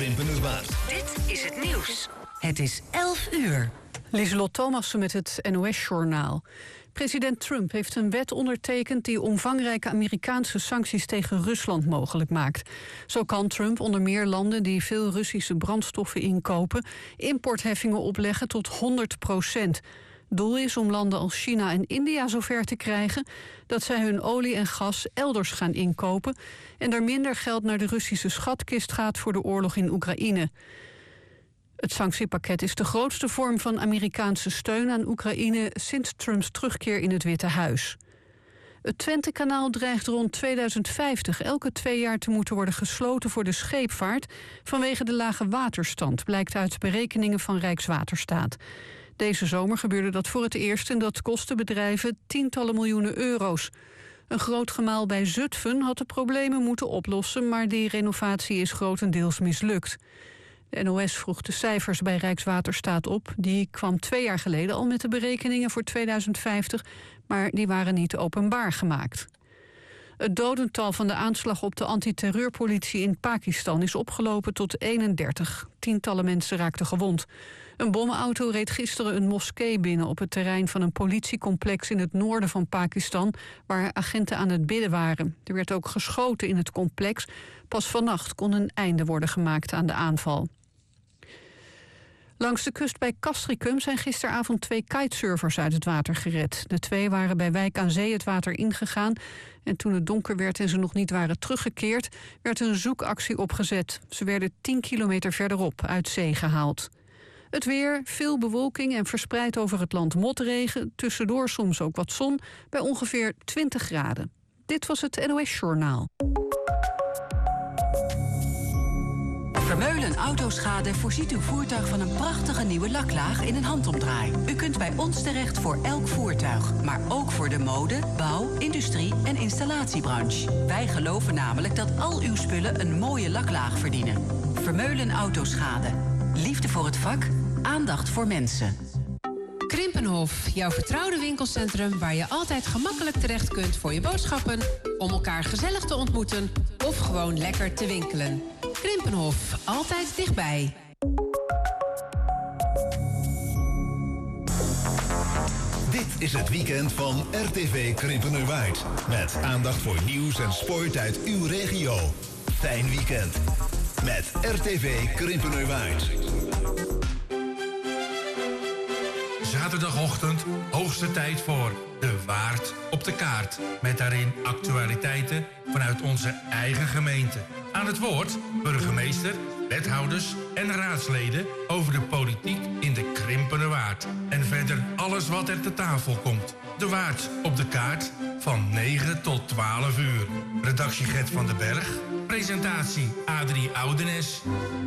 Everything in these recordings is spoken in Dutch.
Krimpenerwaard. Dit is het nieuws. Het is 11 uur. Lieselot Thomassen met het NOS-journaal. President Trump heeft een wet ondertekend die omvangrijke Amerikaanse sancties tegen Rusland mogelijk maakt. Zo kan Trump onder meer landen die veel Russische brandstoffen inkopen importheffingen opleggen tot 100%. Doel is om landen als China en India zover te krijgen dat zij hun olie en gas elders gaan inkopen en er minder geld naar de Russische schatkist gaat voor de oorlog in Oekraïne. Het sanctiepakket is de grootste vorm van Amerikaanse steun aan Oekraïne sinds Trumps terugkeer in het Witte Huis. Het Twentekanaal dreigt rond 2050 elke 2 jaar te moeten worden gesloten voor de scheepvaart vanwege de lage waterstand, blijkt uit berekeningen van Rijkswaterstaat. Deze zomer gebeurde dat voor het eerst en dat kostte bedrijven tientallen miljoenen euro's. Een groot gemaal bij Zutphen had de problemen moeten oplossen, maar die renovatie is grotendeels mislukt. De NOS vroeg de cijfers bij Rijkswaterstaat op. Die kwam 2 jaar geleden al met de berekeningen voor 2050, maar die waren niet openbaar gemaakt. Het dodental van de aanslag op de antiterreurpolitie in Pakistan is opgelopen tot 31. Tientallen mensen raakten gewond. Een bommenauto reed gisteren een moskee binnen op het terrein van een politiecomplex in het noorden van Pakistan, waar agenten aan het bidden waren. Er werd ook geschoten in het complex. Pas vannacht kon een einde worden gemaakt aan de aanval. Langs de kust bij Castricum zijn gisteravond 2 kitesurfers uit het water gered. De 2 waren bij Wijk aan Zee het water ingegaan en toen het donker werd en ze nog niet waren teruggekeerd, werd een zoekactie opgezet. Ze werden 10 kilometer verderop uit zee gehaald. Het weer, veel bewolking en verspreid over het land motregen, tussendoor soms ook wat zon, bij ongeveer 20 graden. Dit was het NOS-journaal. Vermeulen Autoschade voorziet uw voertuig van een prachtige nieuwe laklaag in een handomdraai. U kunt bij ons terecht voor elk voertuig, maar ook voor de mode, bouw, industrie en installatiebranche. Wij geloven namelijk dat al uw spullen een mooie laklaag verdienen. Vermeulen Autoschade. Liefde voor het vak, aandacht voor mensen. Krimpenhof, jouw vertrouwde winkelcentrum waar je altijd gemakkelijk terecht kunt voor je boodschappen, om elkaar gezellig te ontmoeten of gewoon lekker te winkelen. Krimpenhof, altijd dichtbij. Dit is het weekend van RTV Krimpenerwaard. Met aandacht voor nieuws en sport uit uw regio. Fijn weekend. Met RTV Krimpenerwaard. Zaterdagochtend, hoogste tijd voor De Waard op de Kaart. Met daarin actualiteiten vanuit onze eigen gemeente. Aan het woord burgemeester, wethouders en raadsleden over de politiek in de Krimpenerwaard. En verder alles wat er te tafel komt. De Waard op de Kaart van 9 tot 12 uur. Redactie Gert van den Berg. Presentatie Adrie Oudenes.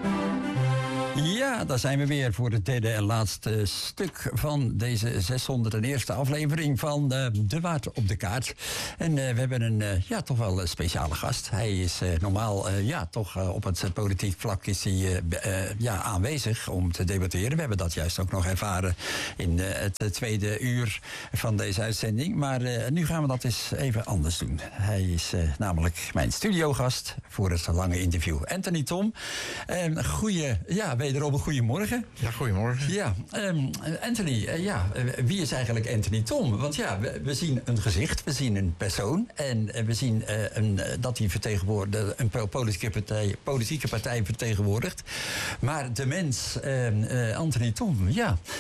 Ja, daar zijn we weer voor het derde en laatste stuk van deze 601e aflevering van De Waard op de Kaart. En we hebben een toch wel een speciale gast. Hij is normaal toch op het politiek vlak is hij aanwezig om te debatteren. We hebben dat juist ook nog ervaren in het tweede uur van deze uitzending. Maar nu gaan we dat eens even anders doen. Hij is namelijk mijn studiogast voor het lange interview. Anthony Thom, wederom een goedemorgen. Ja, goedemorgen. Ja, Anthony, wie is eigenlijk Anthony Thom? Want ja, we zien een gezicht, we zien een persoon en we zien dat hij een politieke partij vertegenwoordigt. Maar de mens, Anthony Thom,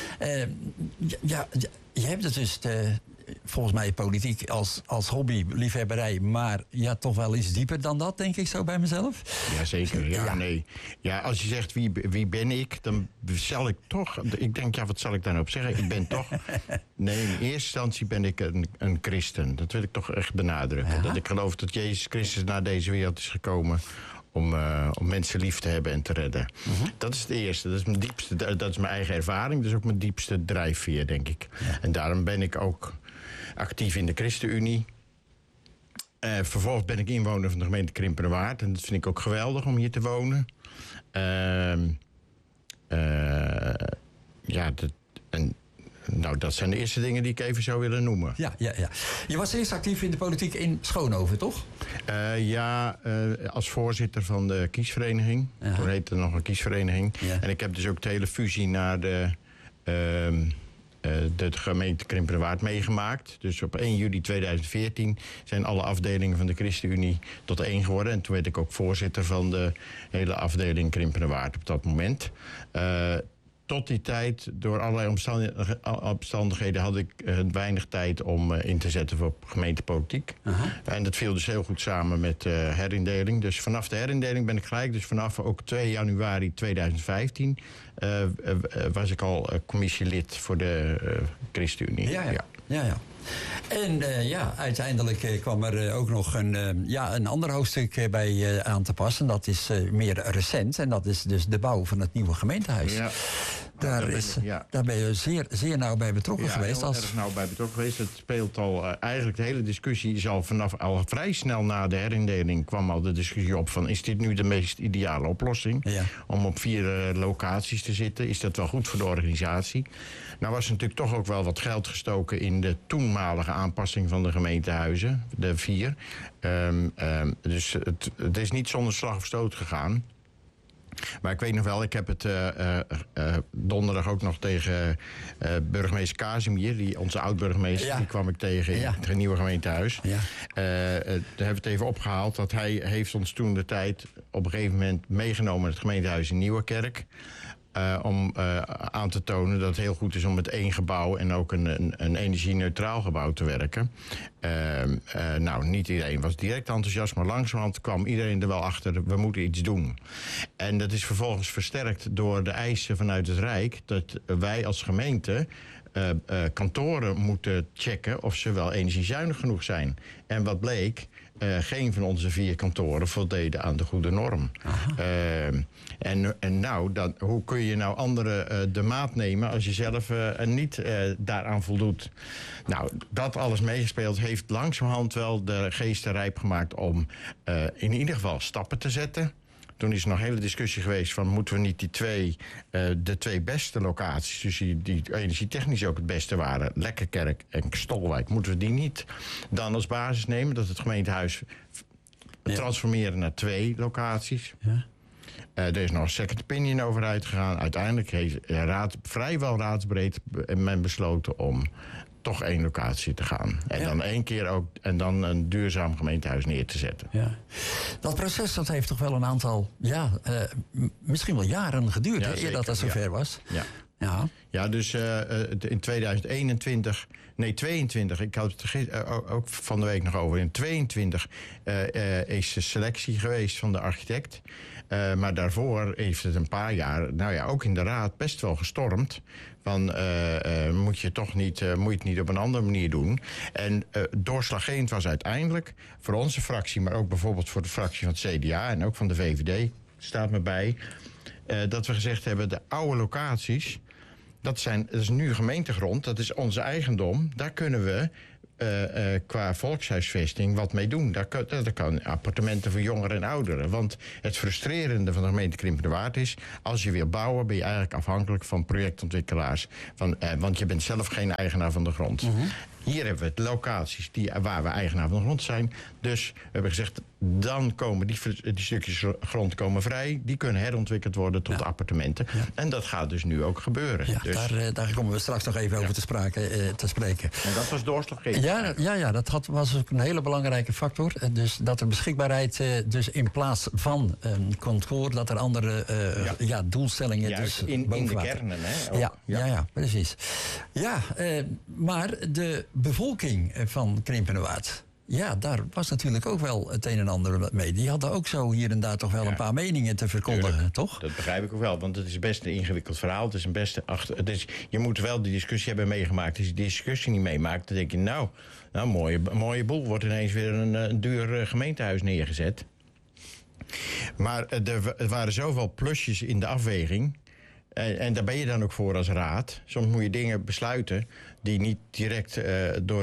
je hebt het dus volgens mij politiek als hobby, liefhebberij, maar ja, toch wel iets dieper dan dat, denk ik zo bij mezelf. Jazeker, nee. Ja, als je zegt wie ben ik, dan zal ik toch, ik denk, wat zal ik daar nou op zeggen? Ik ben toch, in eerste instantie ben ik een christen. Dat wil ik toch echt benadrukken. Ja? Dat ik geloof dat Jezus Christus naar deze wereld is gekomen om mensen lief te hebben en te redden. Uh-huh. Dat is het eerste. Dat is mijn eigen ervaring. Dat is ook mijn diepste drijfveer, denk ik. Ja. En daarom ben ik ook actief in de ChristenUnie. Vervolgens ben ik inwoner van de gemeente Krimpenerwaard. En dat vind ik ook geweldig om hier te wonen. Nou, dat zijn de eerste dingen die ik even zou willen noemen. Ja. Je was eerst actief in de politiek in Schoonhoven, toch? Als voorzitter van de kiesvereniging. Ja. Toen heette het nog een kiesvereniging. Ja. En ik heb dus ook de hele fusie naar de gemeente Krimpenerwaard meegemaakt. Dus op 1 juli 2014 zijn alle afdelingen van de ChristenUnie tot 1 geworden. En toen werd ik ook voorzitter van de hele afdeling Krimpenerwaard op dat moment. Tot die tijd, door allerlei omstandigheden, had ik weinig tijd om in te zetten voor gemeentepolitiek. En dat viel dus heel goed samen met herindeling. Dus vanaf de herindeling ben ik gelijk, dus vanaf ook 2 januari 2015... was ik al commissielid voor de ChristenUnie. Ja. En uiteindelijk kwam er ook nog een ander hoofdstuk bij aan te passen. Dat is meer recent. En dat is dus de bouw van het nieuwe gemeentehuis. Ja. Daar ben je zeer nauw bij betrokken geweest. Heel erg nauw bij betrokken geweest. Het speelt al, eigenlijk de hele discussie is al vrij snel na de herindeling kwam al de discussie op van, is dit nu de meest ideale oplossing? Ja. Om op 4 locaties te zitten? Is dat wel goed voor de organisatie? Nou was er natuurlijk toch ook wel wat geld gestoken in de toenmalige aanpassing van de gemeentehuizen, de 4. Dus het is niet zonder slag of stoot gegaan. Maar ik weet nog wel, ik heb het donderdag ook nog tegen burgemeester Casimir, onze oud-burgemeester, die kwam ik tegen in het nieuwe gemeentehuis. Ja. Daar hebben we het even opgehaald, dat hij heeft ons toen de tijd op een gegeven moment meegenomen in het gemeentehuis in Nieuwerkerk. Om aan te tonen dat het heel goed is om met 1 gebouw en ook een energie-neutraal gebouw te werken. Niet iedereen was direct enthousiast, maar langzamerhand kwam iedereen er wel achter, we moeten iets doen. En dat is vervolgens versterkt door de eisen vanuit het Rijk, dat wij als gemeente kantoren moeten checken of ze wel energiezuinig genoeg zijn. En wat bleek? Geen van onze 4 kantoren voldeden aan de goede norm. Hoe kun je nou anderen de maat nemen als je zelf niet daaraan voldoet? Nou, dat alles meegespeeld heeft langzamerhand wel de geesten rijp gemaakt om in ieder geval stappen te zetten. Toen is er nog een hele discussie geweest van, moeten we niet de 2 beste locaties, dus die energietechnisch ook het beste waren, Lekkerkerk en Stolwijk, moeten we die niet dan als basis nemen, dat het gemeentehuis transformeren naar 2 locaties? Ja. Er is nog een second opinion over uitgegaan. Uiteindelijk heeft vrijwel raadsbreed men besloten om toch 1 locatie te gaan. En dan 1 keer ook, en dan een duurzaam gemeentehuis neer te zetten. Ja. Dat proces dat heeft toch wel een aantal, misschien wel jaren geduurd, eer dat zover was. Ja, dus in 22, ik had het ook van de week nog over. In 22 is de selectie geweest van de architect. Maar daarvoor heeft het een paar jaar, ook in de raad, best wel gestormd. Van, moet je het niet op een andere manier doen. En doorslaggevend was uiteindelijk voor onze fractie, maar ook bijvoorbeeld voor de fractie van het CDA en ook van de VVD, staat me bij, dat we gezegd hebben, de oude locaties, dat is nu gemeentegrond, dat is onze eigendom. Daar kunnen we qua volkshuisvesting wat mee doen. Dat kan appartementen voor jongeren en ouderen. Want het frustrerende van de gemeente Krimpenerwaard is, als je wil bouwen, ben je eigenlijk afhankelijk van projectontwikkelaars. Want je bent zelf geen eigenaar van de grond. Hier hebben we locaties waar we eigenaar van de grond zijn. Dus we hebben gezegd, dan komen die stukjes grond komen vrij. Die kunnen herontwikkeld worden tot appartementen. Ja. En dat gaat dus nu ook gebeuren. Ja, dus daar komen we straks nog even over te spreken. En dat was doorslaggevend. Dat was ook een hele belangrijke factor. Dus dat er beschikbaarheid, dus in plaats van een kantoor, dat er andere doelstellingen dus in de kernen, hè? Ja, precies. Maar de bevolking van Krimpenerwaard, daar was natuurlijk ook wel het een en ander mee. Die hadden ook zo hier en daar toch wel een paar meningen te verkondigen, toch? Dat begrijp ik ook wel, want het is best een ingewikkeld verhaal. Het is je moet wel die discussie hebben meegemaakt. Als je die discussie niet meemaakt, dan denk je, mooie boel, wordt ineens weer een duur gemeentehuis neergezet. Maar er waren zoveel plusjes in de afweging. En daar ben je dan ook voor als raad. Soms moet je dingen besluiten die niet direct door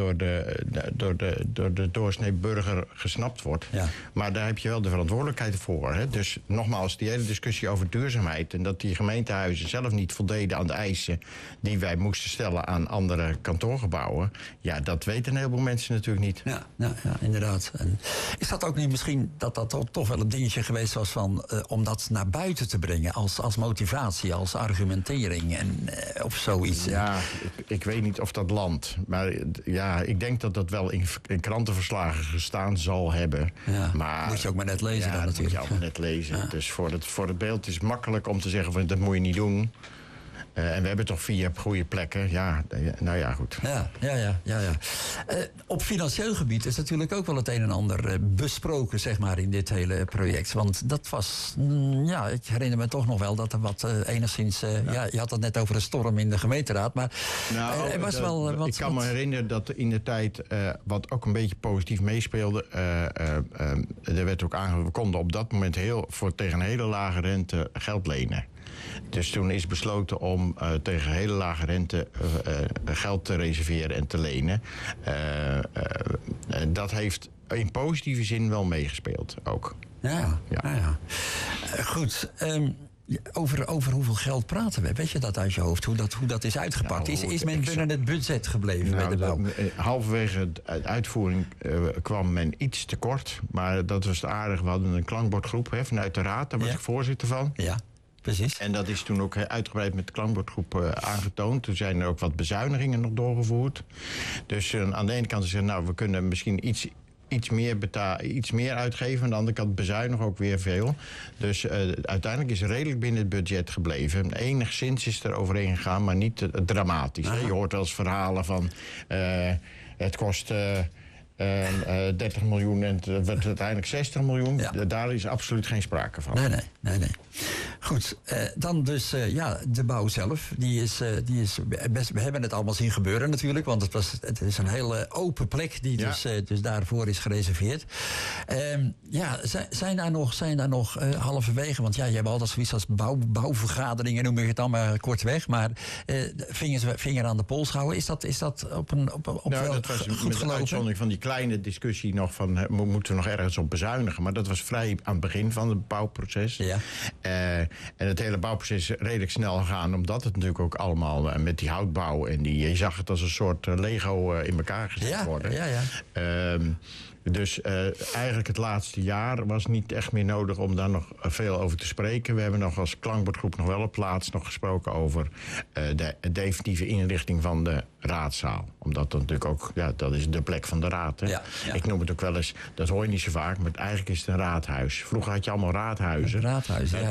de doorsnee burger gesnapt wordt. Ja. Maar daar heb je wel de verantwoordelijkheid voor. Hè? Dus nogmaals, die hele discussie over duurzaamheid en dat die gemeentehuizen zelf niet voldeden aan de eisen die wij moesten stellen aan andere kantoorgebouwen. Ja, dat weten een heleboel mensen natuurlijk niet. Ja, inderdaad. En is dat ook niet misschien dat toch wel een dingetje geweest was van om dat naar buiten te brengen als motivatie, als argumentering en of zoiets? Ja, ik weet niet of dat landt. Maar ja, ik denk dat dat wel in krantenverslagen gestaan zal hebben. Ja, maar moet je ook maar net lezen dan natuurlijk. Moet je ook maar net lezen. Ja. Dus voor het beeld is het makkelijk om te zeggen van dat moet je niet doen. En we hebben toch 4 goede plekken. Ja, nou ja, goed. Ja. Op financieel gebied is natuurlijk ook wel het een en ander besproken, zeg maar, in dit hele project. Want dat was, ik herinner me toch nog wel dat er wat enigszins... je had het net over een storm in de gemeenteraad, maar er was wel wat... Ik kan me herinneren dat in de tijd, wat ook een beetje positief meespeelde... er werd ook aangegeven, we konden op dat moment tegen een hele lage rente geld lenen. Dus toen is besloten om tegen hele lage rente geld te reserveren en te lenen. Dat heeft in positieve zin wel meegespeeld ook. Ja. Goed. Over hoeveel geld praten we? Weet je dat uit je hoofd? Hoe dat is uitgepakt? Is men binnen het budget gebleven bij de bouw? Halverwege de uitvoering kwam men iets tekort. Maar dat was aardig. We hadden een klankbordgroep vanuit de raad. Daar was ik voorzitter van. Ja. Precies. En dat is toen ook uitgebreid met de klankbordgroep aangetoond. Toen zijn er ook wat bezuinigingen nog doorgevoerd. Dus aan de ene kant zeggen, we kunnen misschien iets meer uitgeven. Aan de andere kant bezuinigen ook weer veel. Dus uiteindelijk is het redelijk binnen het budget gebleven. Enigszins is er overheen gegaan, maar niet dramatisch. Je hoort wel eens verhalen van... het kost... 30 miljoen en het werd uiteindelijk 60 miljoen. Ja. Daar is absoluut geen sprake van. Nee. Goed, dan dus de bouw zelf. Die is best, we hebben het allemaal zien gebeuren natuurlijk, want het is een hele open plek die dus daarvoor is gereserveerd. Zijn daar nog halverwege, want je hebt altijd zoiets als bouwvergaderingen, noem ik het dan maar kortweg, maar vinger aan de pols houden. Is dat op dat was goed met de uitzondering van die kleine discussie nog van moeten we nog ergens op bezuinigen, maar dat was vrij aan het begin van het bouwproces. Ja. En het hele bouwproces is redelijk snel gegaan, omdat het natuurlijk ook allemaal met die houtbouw en je zag het als een soort Lego in elkaar gezet worden. Ja. Dus eigenlijk het laatste jaar was niet echt meer nodig om daar nog veel over te spreken. We hebben nog als klankbordgroep nog wel op plaats nog gesproken over de definitieve inrichting van de raadzaal. Omdat dat natuurlijk ook, dat is de plek van de raad. Hè? Ja. Ik noem het ook wel eens, dat hoor je niet zo vaak, maar eigenlijk is het een raadhuis. Vroeger had je allemaal raadhuizen. Raadhuizen,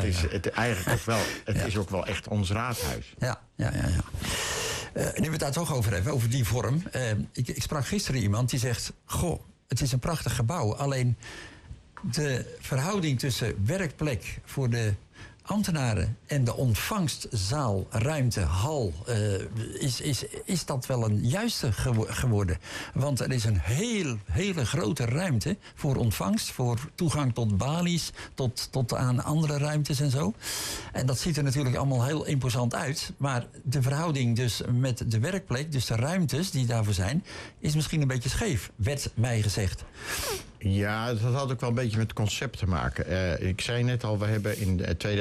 Het is ook wel echt ons raadhuis. Ja. Nu we het daar toch over hebben, over die vorm. Ik sprak gisteren iemand die zegt, goh, het is een prachtig gebouw. Alleen de verhouding tussen werkplek voor de ambtenaren en de ontvangstzaal, ruimte, hal, is dat wel een juiste geworden. Want er is een hele grote ruimte voor ontvangst, voor toegang tot balies, tot aan andere ruimtes en zo. En dat ziet er natuurlijk allemaal heel imposant uit. Maar de verhouding dus met de werkplek, dus de ruimtes die daarvoor zijn, is misschien een beetje scheef, werd mij gezegd. Ja, dat had ook wel een beetje met het concept te maken. Ik zei net al, we hebben in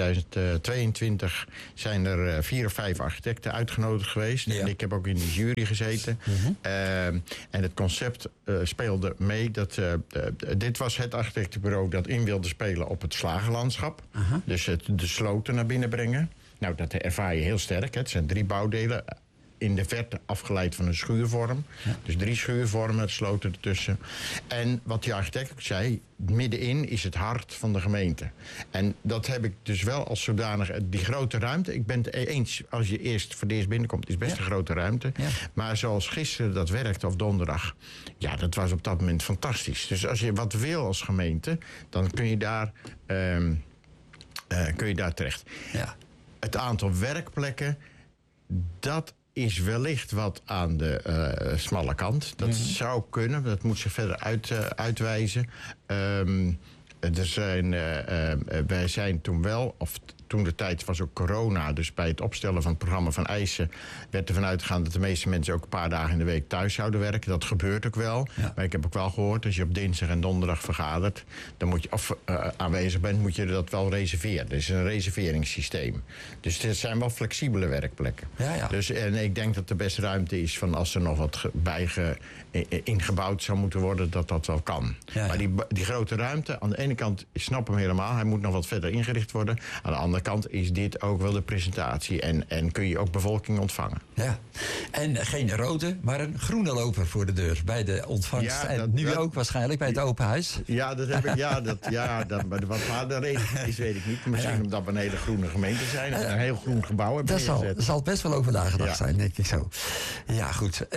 2022 zijn er 4 of 5 architecten uitgenodigd geweest. Ja. En ik heb ook in de jury gezeten. Mm-hmm. En het concept speelde mee. Dit was het architectenbureau dat in wilde spelen op het slagerlandschap. Uh-huh. Dus de sloten naar binnen brengen. Nou, dat ervaar je heel sterk. Het zijn 3 bouwdelen. In de verte afgeleid van een schuurvorm. Ja. Dus 3 schuurvormen, sloten ertussen. En wat die architect ook zei, middenin is het hart van de gemeente. En dat heb ik dus wel als zodanig, die grote ruimte. Ik ben het eens, als je voor het eerst binnenkomt, is best een grote ruimte. Ja. Maar zoals gisteren dat werkte, of donderdag, dat was op dat moment fantastisch. Dus als je wat wil als gemeente, dan kun je daar terecht. Ja. Het aantal werkplekken, dat is wellicht wat aan de smalle kant. Dat zou kunnen, dat moet zich verder uitwijzen. wij zijn toen wel, of toen de tijd was ook corona, dus bij het opstellen van het programma van eisen werd er vanuit gegaan dat de meeste mensen ook een paar dagen in de week thuis zouden werken. Dat gebeurt ook wel. Ja. Maar ik heb ook wel gehoord, als je op dinsdag en donderdag vergadert, dan moet je, of aanwezig bent, moet je dat wel reserveren. Er is een reserveringssysteem. Dus het zijn wel flexibele werkplekken. Ja. Dus, en ik denk dat er best ruimte is van als er nog wat ingebouwd zou moeten worden, dat wel kan. Ja. Maar die grote ruimte, aan de ene kant, ik snap hem helemaal, hij moet nog wat verder ingericht worden. Aan de andere kant is dit ook wel de presentatie en kun je ook bevolking ontvangen. Ja, en geen rode, maar een groene loper voor de deur bij de ontvangst. Ja, en nu ook waarschijnlijk bij het open huis. Ja, dat heb ik. Wat de reden is, weet ik niet. Misschien omdat we een hele groene gemeente zijn en een heel groen gebouw hebben dat zal best wel over nagedacht zijn, denk ik zo. Ja, goed.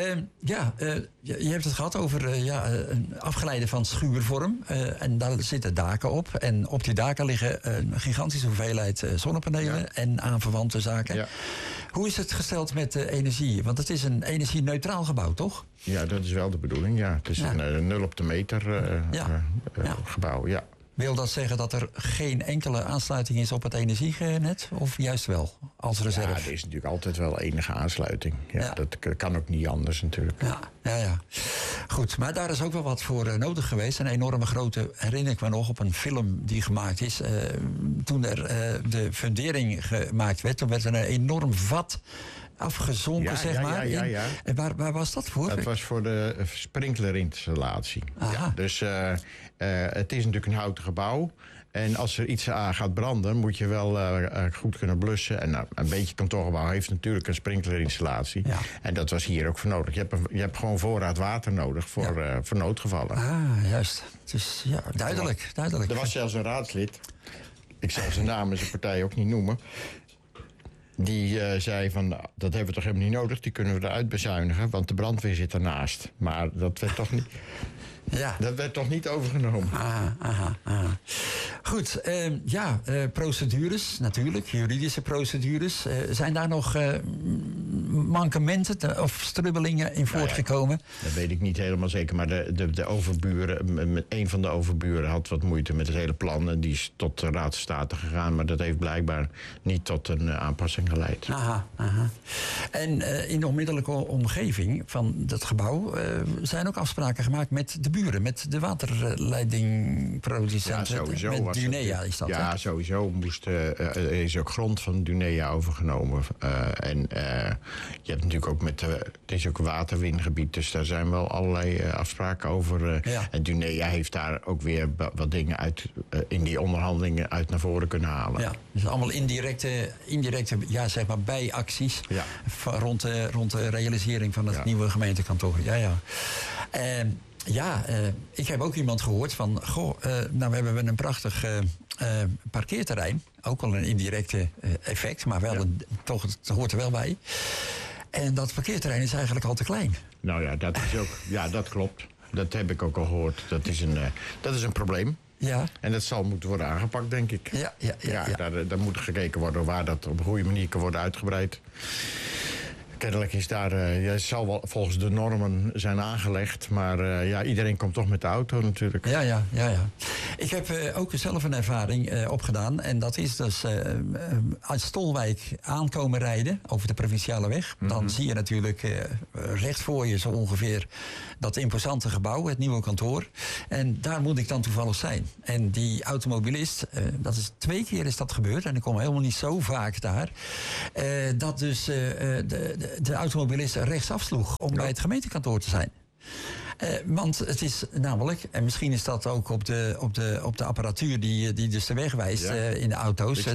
Je hebt het gehad over een afgeleide van schuurvorm. En daar zitten daken op. En op die daken liggen een gigantische hoeveelheid zonnepanelen en aanverwante zaken. Ja. Hoe is het gesteld met energie? Want het is een energie-neutraal gebouw, toch? Ja, dat is wel de bedoeling, ja. Het is een 0 op de meter gebouw, ja. Wil dat zeggen dat er geen enkele aansluiting is op het energienet? Of juist wel, als reserve? Ja, er is natuurlijk altijd wel enige aansluiting. Ja. Dat kan ook niet anders natuurlijk. Ja. Goed, maar daar is ook wel wat voor nodig geweest. Een enorme grote, herinner ik me nog, op een film die gemaakt is. Toen er de fundering gemaakt werd, toen werd er een enorm vat afgezonken, zeg maar. Ja. En waar was dat voor? Dat was voor de sprinklerinstallatie. Ja, dus het is natuurlijk een houten gebouw. En als er iets gaat branden, moet je wel goed kunnen blussen. En een beetje kantoorgebouw heeft natuurlijk een sprinklerinstallatie. Ja. En dat was hier ook voor nodig. Je hebt gewoon voorraad water nodig voor noodgevallen. Juist. Dus ja, duidelijk. Er was zelfs een raadslid, ik zal zijn naam en zijn partij ook niet noemen, die zei van, dat hebben we toch helemaal niet nodig, die kunnen we eruit bezuinigen, want de brandweer zit ernaast. Maar dat werd toch niet... Ja. Dat werd toch niet overgenomen. Goed, procedures natuurlijk, juridische procedures. Zijn daar nog mankementen of strubbelingen in voortgekomen? Dat weet ik niet helemaal zeker, maar de overburen, een van de overburen had wat moeite met het hele plan en die is tot de Raad van State gegaan, maar dat heeft blijkbaar niet tot een aanpassing geleid. En in de onmiddellijke omgeving van dat gebouw zijn ook afspraken gemaakt met de buren, met de waterleidingproducenten. Ja, sowieso. Met Dunea is dat. Ja, sowieso er is ook grond van Dunea overgenomen. Je hebt natuurlijk ook het is ook een waterwingebied, dus daar zijn wel allerlei afspraken over. En Dunea heeft daar ook weer wat dingen uit in die onderhandelingen uit naar voren kunnen halen. Ja, dus allemaal indirecte zeg maar bijacties rond de realisering van het nieuwe gemeentekantoor. Ik heb ook iemand gehoord van, we hebben een prachtig parkeerterrein. Ook al een indirecte effect, maar wel toch, het hoort er wel bij. En dat parkeerterrein is eigenlijk al te klein. Nou ja, dat is ook, dat klopt. Dat heb ik ook al gehoord. Dat is een probleem. Ja. En dat zal moeten worden aangepakt, denk ik. Daar moet gekeken worden waar dat op een goede manier kan worden uitgebreid. Kennelijk is daar, het zal wel volgens de normen zijn aangelegd, maar iedereen komt toch met de auto natuurlijk. Ja. Ik heb ook zelf een ervaring opgedaan en dat is dus uit Stolwijk aankomen rijden over de provinciale weg. Dan zie je natuurlijk recht voor je zo ongeveer dat imposante gebouw, het nieuwe kantoor. En daar moet ik dan toevallig zijn. En die automobilist, dat is 2 keer is dat gebeurd en ik kom helemaal niet zo vaak daar, dat dus de automobilist rechtsaf sloeg om bij het gemeentekantoor te zijn. Want het is namelijk, en misschien is dat ook op de apparatuur die dus de weg wijst in de auto's,